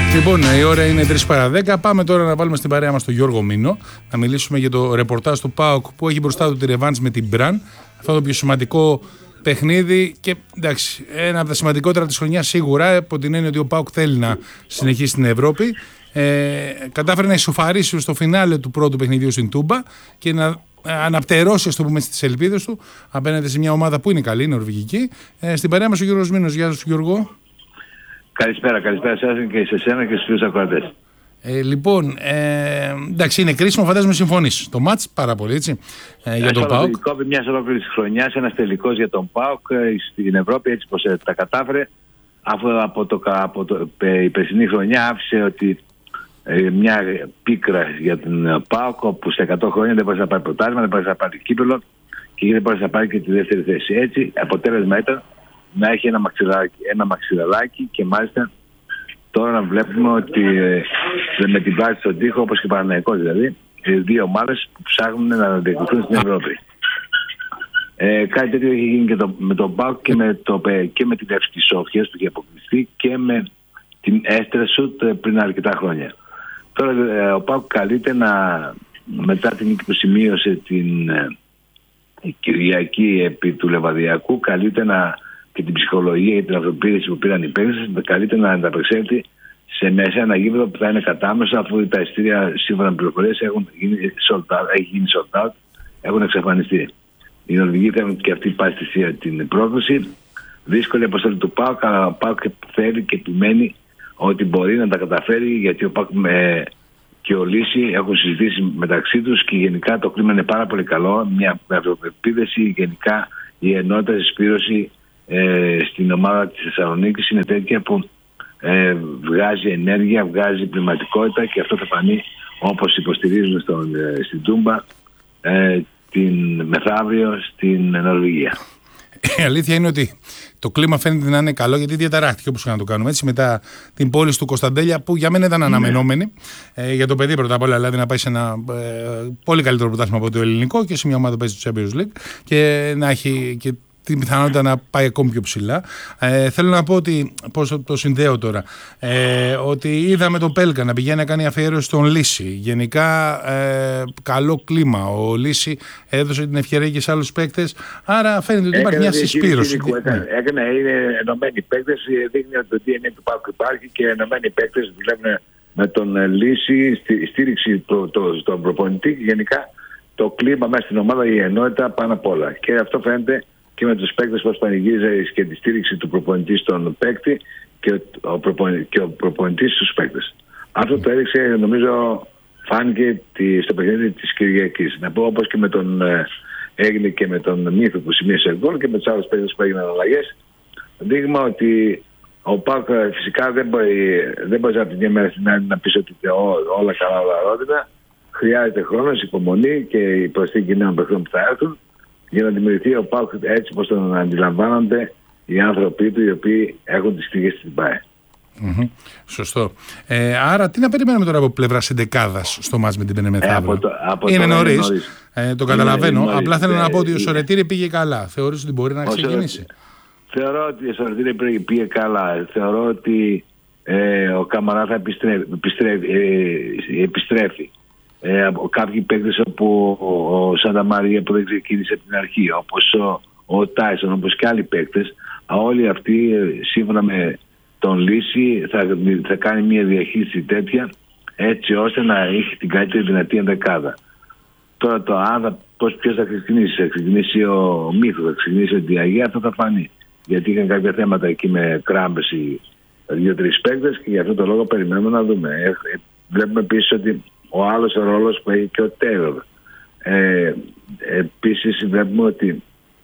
Λοιπόν, η ώρα είναι 3 παρά 10. Πάμε τώρα να βάλουμε στην παρέα μας τον Γιώργο Μήνο, να μιλήσουμε για το ρεπορτάζ του ΠΑΟΚ που έχει μπροστά του τη ρεβάνς με την Μπραν. Αυτό το πιο σημαντικό παιχνίδι και εντάξει, ένα από τα σημαντικότερα της χρονιάς σίγουρα, από την έννοια ότι ο ΠΑΟΚ θέλει να συνεχίσει στην Ευρώπη. Κατάφερε να ισοφαρίσει στο φινάλε του πρώτου παιχνιδιού στην Τούμπα και να αναπτερώσει, ας το πούμε, στις ελπίδες του απέναντι σε μια ομάδα που είναι καλή, νορβηγική. Στην παρέα μας ο Γιώργος Μήνος. Γεια σας, Γιώργο. Καλησπέρα σε εσάς και σε εσένα και στους φίλους ακροατές. Λοιπόν, εντάξει, είναι κρίσιμο, φαντάζομαι συμφωνείς. Το μάτς πάρα πολύ, έτσι, για τον ΠΑΟΚ. Κόβει μια ολόκληρη χρονιά, ένας τελικός για τον ΠΑΟΚ στην Ευρώπη, έτσι πως τα κατάφερε. Αφού η περσινή χρονιά άφησε ότι μια πίκρα για τον ΠΑΟΚ, όπου στα 100 χρόνια δεν μπορούσε να πάρει πρωτάθλημα, δεν μπορούσε να πάρει κύπελλο και δεν μπορούσε να πάρει και τη δεύτερη θέση. Έτσι, αποτέλεσμα ήταν να έχει ένα μαξιλαράκι και μάλιστα τώρα να βλέπουμε ότι με την βάση στον τοίχο, όπως και ο Παναθηναϊκός δηλαδή, δύο ομάδες που ψάχνουν να διεκδικηθούν στην Ευρώπη. Κάτι τέτοιο έχει γίνει και με τον ΠΑΟΚ και με την Εύσκη Σόφιας που είχε αποκλειστεί και με την Έστερσουτ πριν αρκετά χρόνια. Τώρα ο ΠΑΟΚ καλείται μετά την νίκη που σημείωσε την Κυριακή επί του Λεβαδιακού, καλείται και την ψυχολογία και την αυτοπεποίθηση που πήραν οι παίκτες, καλείται να ανταπεξέλθει σε ένα γήπεδο που θα είναι κατάμεσα, αφού τα εισιτήρια σύμφωνα με πληροφορίες έχει γίνει sold out, έχουν εξαφανιστεί. Οι Νορβηγοί θέλουν και αυτή πάει στη θεία την πρόκληση. Δύσκολη αποστολή του ΠΑΟΚ, αλλά ο ΠΑΟΚ θέλει και επιμένει ότι μπορεί να τα καταφέρει, γιατί ο ΠΑΟΚ και ο Λύση έχουν συζητήσει μεταξύ τους και γενικά το κλίμα είναι πάρα πολύ καλό. Μια αυτοπεποίθηση, γενικά η ενότητα, η συσπήρωση στην ομάδα της Θεσσαλονίκης είναι τέτοια που βγάζει ενέργεια, βγάζει πνευματικότητα και αυτό θα φανεί, όπως υποστηρίζουν στην Τούμπα την μεθαύριο στην Νορβηγία. Η αλήθεια είναι ότι το κλίμα φαίνεται να είναι καλό, γιατί διαταράχτηκε, όπως να το κάνουμε έτσι, μετά την πόλη του Κωνσταντέλια, που για μένα ήταν αναμενόμενη για το παιδί πρώτα απ' όλα, δηλαδή να πάει σε ένα πολύ καλύτερο πρωτάθλημα από το ελληνικό και σε μια ομάδα που παίζει στο Champions League και να έχει και την πιθανότητα να πάει ακόμη πιο ψηλά. Θέλω να πω ότι, πώς το συνδέω τώρα, ότι είδαμε τον Πέλκα να πηγαίνει να κάνει αφιέρωση στον Λύση. Γενικά καλό κλίμα. Ο Λύση έδωσε την ευκαιρία και σε άλλους παίκτες, άρα φαίνεται ότι υπάρχει μια συσπήρωση. Είναι ενωμένοι παίκτες, δείχνει ότι το DNA του ΠΑΟΚ υπάρχει και ενωμένοι παίκτες δουλεύουν με τον Λύση, στήριξη στον προπονητή και γενικά το κλίμα μέσα στην ομάδα, η ενότητα πάνω απ' όλα. Και αυτό φαίνεται και με τους παίκτες πώς πανηγύριζε και τη στήριξη του προπονητή στον παίκτη και ο προπονητής στους παίκτες. Αυτό το έδειξε, νομίζω, φάνηκε στο παιχνίδι της Κυριακής. Να πω, όπως και έγινε και με τον Μύθο που σημείωσε γκολ και με τους άλλους παίκτες που έγιναν αλλαγές. Δείγμα ότι ο ΠΑΟΚ φυσικά δεν μπορεί από την μια μέρα στην άλλη να πει ότι όλα καλά, όλα ρόδινα. Χρειάζεται χρόνος, υπομονή και η προσθήκη νέων παιχτών που θα έρθουν, για να δημιουργηθεί ο ΠΑΟΚ έτσι όπως τον αντιλαμβάνονται οι άνθρωποι του, οι οποίοι έχουν τις στιγμές στην ΠΑΕ. Σωστό. Άρα τι να περιμένουμε τώρα από πλευράς εντεκάδας στο μάτς με την Πενε μεθαύριο? Είναι νωρίς. Το καταλαβαίνω. Απλά θέλω να πω ότι ο Σωρετήρη πήγε καλά. Θεωρείς ότι μπορεί να ξεκινήσει? Θεωρώ ότι ο Σωρετήρη πήγε καλά. Θεωρώ ότι ο Καμαρά θα επιστρέφει. Κάποιοι παίκτες όπου ο Σάντα Μαρία που δεν ξεκίνησε από την αρχή, όπως ο Τάισον, όπως και άλλοι παίκτες, όλοι αυτοί σύμφωνα με τον Λύση θα κάνει μια διαχείριση τέτοια έτσι ώστε να έχει την καλύτερη δυνατή ενδεκάδα. Τώρα το ποιος θα ξεκινήσει, θα ξεκινήσει ο Μύθος, θα ξεκινήσει ο Διαγία, αυτό θα φανεί. Γιατί είχαν κάποια θέματα εκεί με κράμπες οι 2-3 παίκτες και γι' αυτό το λόγο περιμένουμε να δούμε. Βλέπουμε επίσης ότι ο άλλος ρόλος που έχει και ο Τέιλορ. Επίσης βλέπουμε ότι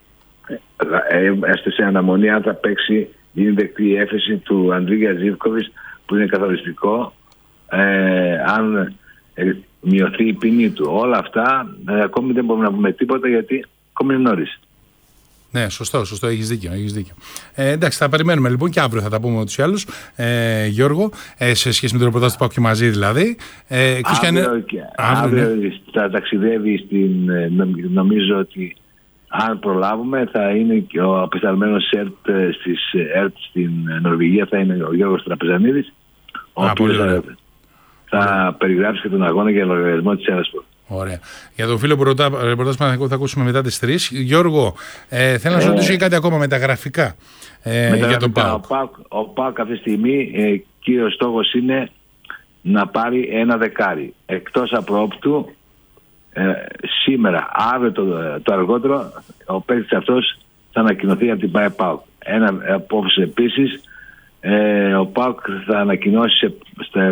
έστε σε αναμονή αν θα παίξει, είναι δεκτή η έφεση του Ανδρίγια Ζίβκοβιτς που είναι καθοριστικό, αν μειωθεί η ποινή του. Όλα αυτά ακόμη δεν μπορούμε να πούμε τίποτα γιατί ακόμη είναι νωρίς. Ναι, σωστό, έχεις δίκιο. Εντάξει, θα περιμένουμε λοιπόν και αύριο θα τα πούμε ούτως ή άλλως, Γιώργο, σε σχέση με το ρεπορτάζ του ΠΑΟΚ και μαζί δηλαδή. Αύριο θα ταξιδεύει νομίζω ότι αν προλάβουμε θα είναι και ο απεσταλμένος ΕΡΤ στην Νορβηγία, θα είναι ο Γιώργος Τραπεζανίδης, ο οποίος θα περιγράψει και τον αγώνα για λογαριασμό της Ένασπορ. Ωραία. Για τον φίλο που ρωτά, ρεπορτάζ Παναθηναϊκού θα ακούσουμε μετά τις 3. Γιώργο, θέλω να σου ρωτήσω κάτι ακόμα με τα γραφικά για τον ΠΑΟΚ. Ο ΠΑΟΚ αυτή τη στιγμή κύριος στόχος είναι να πάρει ένα δεκάρι. Εκτός απρόπτου, σήμερα, αύριο το αργότερο, ο παίκτης αυτός θα ανακοινωθεί από την ΠΑΟΚ. Ένα απόψε επίσης, ο ΠΑΟΚ θα ανακοινώσει στα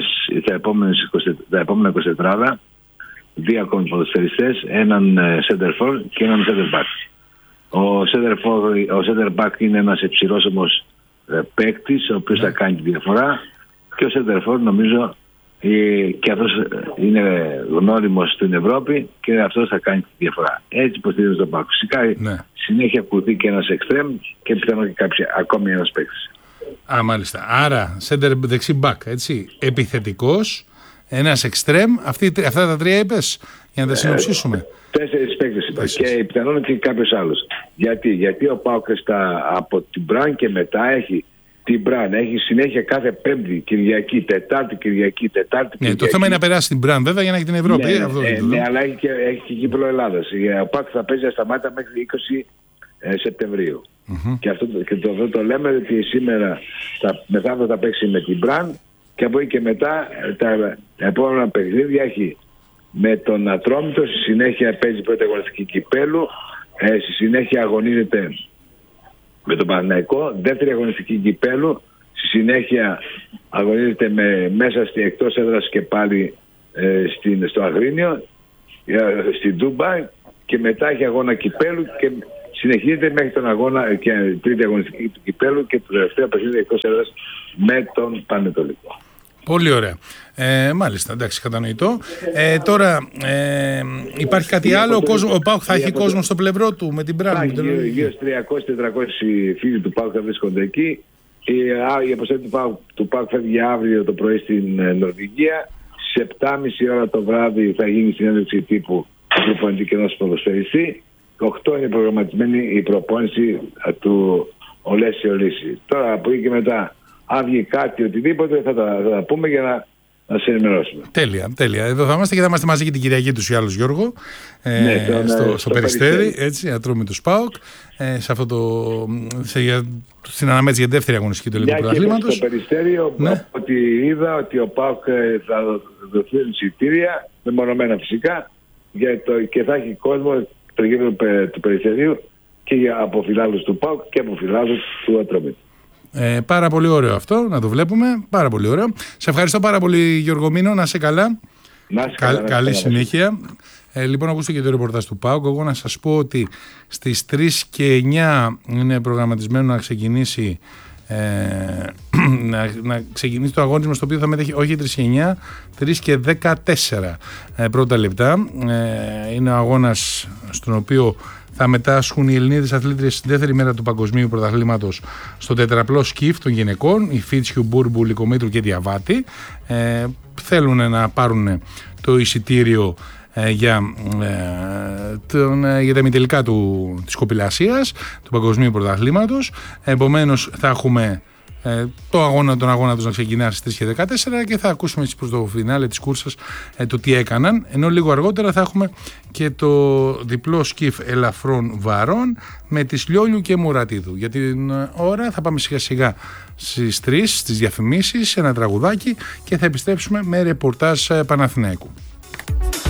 επόμενα 24 ώρα 2 ακόμη ποδοσφαιριστές, έναν center for και έναν center back. Ο center back είναι ένας υψηλός όμως παίκτης, ο οποίος θα κάνει τη διαφορά, και ο center for νομίζω και αυτός είναι γνώριμος στην Ευρώπη και αυτός θα κάνει τη διαφορά. Έτσι υποστηρίζει τον ΠΑΟΚ. Φυσικά συνέχεια ακολουθεί και ένας extreme και πιθανόν και ακόμη ένας παίκτης. Μάλιστα. Άρα center δεξί back, έτσι, επιθετικός, ένας extreme, αυτά τα 3 είπες, για να τα συνοψίσουμε. 4 παίκτες είπα και πιθανόν και κάποιος άλλος. Γιατί ο ΠΑΟΚ από την Μπραν και μετά έχει την Μπραν, έχει συνέχεια κάθε Πέμπτη, Κυριακή, Τετάρτη, Κυριακή. Το θέμα είναι να περάσει την Μπραν βέβαια για να έχει την Ευρώπη. Ναι, αλλά έχει και κύπελλο Ελλάδας. Ο ΠΑΟΚ θα παίζει ασταμάτητα μέχρι 20 Σεπτεμβρίου. Και αυτό το λέμε ότι σήμερα μεθαύριο θα παίξει με την Μπραν και από εκεί και μετά τα επόμενα παιχνίδια έχει με τον Ατρόμητο, στη συνέχεια παίζει πρώτη αγωνιστική κυπέλλου, στη συνέχεια αγωνίζεται με τον Παναθηναϊκό, δεύτερη αγωνιστική κυπέλλου, στη συνέχεια αγωνίζεται μέσα εκτός έδρας και πάλι στο Αγρίνιο, στην Ντούμπαϊ, και μετά έχει αγώνα κυπέλλου και συνεχίζεται μέχρι τον αγώνα και τρίτη αγωνιστική του κυπέλλου και το τελευταίο παιχνίδι εκτός έδρας με τον Πανετολικό. Πολύ ωραία. Μάλιστα, εντάξει, κατανοητό. Τώρα, υπάρχει κάτι άλλο? Ο ΠΑΟΚ θα έχει κόσμο στο πλευρό του με την Μπραν? Γύρω στους 300-400 φίλοι του ΠΑΟΚ θα βρίσκονται εκεί. Η αποστολή του ΠΑΟΚ φεύγει αύριο το πρωί στην Νορβηγία. Στις 7.30 ώρα το βράδυ θα γίνει συνέντευξη τύπου του προπονητή και ενός ποδοσφαιριστή. 8 είναι προγραμματισμένη η προπόνηση του Ολέση Ολύση. Τώρα από εκεί και μετά, αν βγει κάτι οτιδήποτε, θα τα πούμε για να σε ενημερώσουμε. Τέλεια. Εδώ θα είμαστε και θα είμαστε μαζί και την Κυριακή τους ή άλλους, Γιώργο. Στο Περιστέρι, έτσι, Ατρόμητος ΠΑΟΚ. Στην αναμέτρηση για δεύτερη αγωνιστική του ελληνικού πρωταθλήματος. Στο Περιστέρι, ότι είδα ότι ο ΠΑΟΚ θα δοθεί εισιτήρια, μεμονωμένα φυσικά, και θα έχει κόσμο το γήπεδο του Περιστερίου και από φιλάδους του ΠΑΟΚ και από φιλάδους του Ατρόμητου. Πάρα πολύ ωραίο αυτό, να το βλέπουμε. Πάρα πολύ ωραίο. Σε ευχαριστώ πάρα πολύ, Γιώργο Μήνο. Να είσαι καλά. Καλή συνέχεια. Λοιπόν, ακούστε και το ρεπορτάζ του ΠΑΟΚ. Εγώ να σας πω ότι στις 3 και 9 είναι προγραμματισμένο να ξεκινήσει να ξεκινήσει το αγώνισμα, στο οποίο θα μετέχει όχι 3 και 9, 3 και 14 πρώτα λεπτά. Είναι ο αγώνας στον οποίο θα μετάσχουν οι Ελληνίδες αθλήτριες στη δεύτερη μέρα του Παγκοσμίου Πρωταθλήματος στο τετραπλό σκιφ των γυναικών, η Φίτσιου, Μπούρμπου, Λυκομήτρου και Διαβάτη. Θέλουν να πάρουν το εισιτήριο για τα ημιτελικά της κοπηλασίας του Παγκοσμίου Πρωταθλήματος. Επομένως θα έχουμε τον αγώνα τους να ξεκινά στις 3 και 14 και θα ακούσουμε προς το φινάλε της κούρσας το τι έκαναν, ενώ λίγο αργότερα θα έχουμε και το διπλό σκιφ ελαφρών βαρών με τις Λιόλιου και Μουρατίδου. Για την ώρα θα πάμε σιγά σιγά στις 3 στις διαφημίσεις, ένα τραγουδάκι και θα επιστρέψουμε με ρεπορτάζ Παναθηναϊκού.